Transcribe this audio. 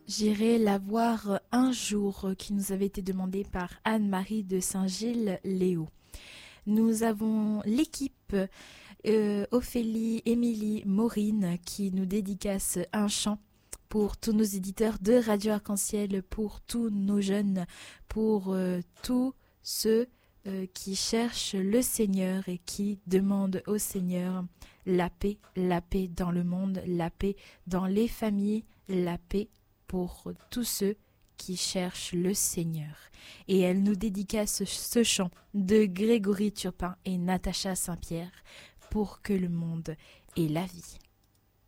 J'irai la voir un jour, qui nous avait été demandée par Anne-Marie de Saint-Gilles-Léo. Nous avons l'équipe Ophélie, Émilie, Maureen qui nous dédicace un chant pour tous nos éditeurs de Radio Arc-en-Ciel, pour tous nos jeunes, pour tous ceux qui cherchent le Seigneur et qui demandent au Seigneur la paix dans le monde, la paix dans les familles, la paix pour tous ceux qui cherchent le Seigneur. Et elle nous dédicace ce chant de Grégory Turpin et Natacha Saint-Pierre pour que le monde ait la vie.